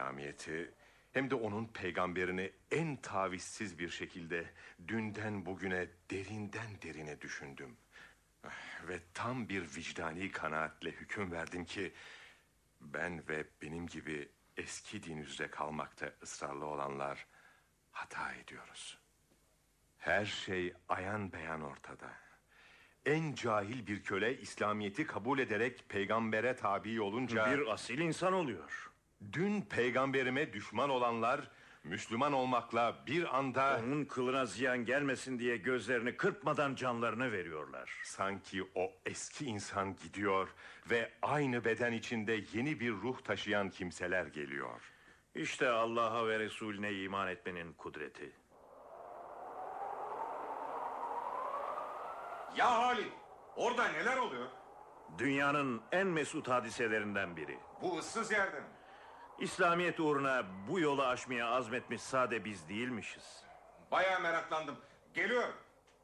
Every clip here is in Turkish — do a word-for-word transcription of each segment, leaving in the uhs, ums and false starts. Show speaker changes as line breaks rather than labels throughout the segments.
İslamiyet'i hem de onun peygamberini en tavizsiz bir şekilde dünden bugüne derinden derine düşündüm. Ve tam bir vicdani kanaatle hüküm verdim ki ben ve benim gibi eski din üzere kalmakta ısrarlı olanlar hata ediyoruz. Her şey ayan beyan ortada. En cahil bir köle İslamiyet'i kabul ederek peygambere tabi olunca
bir asil insan oluyor.
Dün peygamberime düşman olanlar Müslüman olmakla bir anda
onun kılına ziyan gelmesin diye gözlerini kırpmadan canlarını veriyorlar.
Sanki o eski insan gidiyor ve aynı beden içinde yeni bir ruh taşıyan kimseler geliyor.
İşte Allah'a ve Resulüne iman etmenin kudreti.
Ya Halil, orada neler oluyor?
Dünyanın en mesut hadiselerinden biri.
Bu ıssız yerde mi?
İslamiyet uğruna bu yolu aşmaya azmetmiş sade biz değilmişiz.
Bayağı meraklandım. Geliyorum.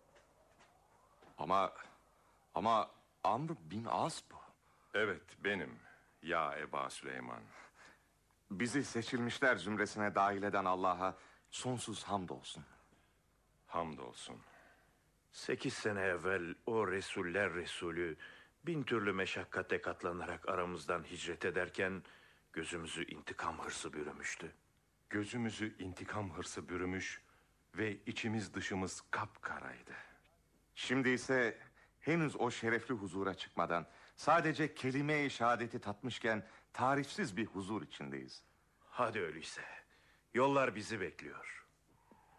Ama ama Amr bin As bu.
Evet benim ya Eba Süleyman.
Bizi seçilmişler zümresine dahil eden Allah'a sonsuz hamdolsun.
Hamdolsun.
Sekiz sene evvel o Resuller Resulü bin türlü meşakkate katlanarak aramızdan hicret ederken gözümüzü intikam hırsı bürümüştü.
Gözümüzü intikam hırsı bürümüş ve içimiz dışımız kapkaraydı.
Şimdi ise henüz o şerefli huzura çıkmadan sadece kelime-i şehadeti tatmışken tarifsiz bir huzur içindeyiz.
Hadi öyleyse. Yollar bizi bekliyor.